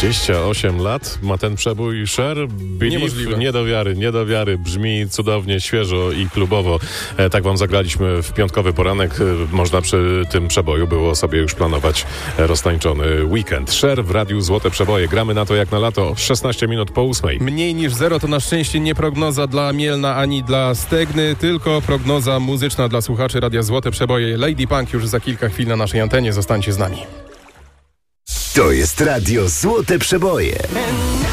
28 lat ma ten przebój Cher. Niemożliwe. Nie do wiary. Brzmi cudownie, świeżo i klubowo. Tak wam zagraliśmy w piątkowy poranek. Można przy tym przeboju było sobie już planować roztańczony weekend. Cher w Radiu Złote Przeboje. Gramy na to jak na lato. 16 minut po 8. Mniej niż 0 to na szczęście nie prognoza dla Mielna ani dla Stegny, tylko prognoza muzyczna dla słuchaczy Radia Złote Przeboje. Lady Punk już za kilka chwil na naszej antenie. Zostańcie z nami. To jest Radio Złote Przeboje.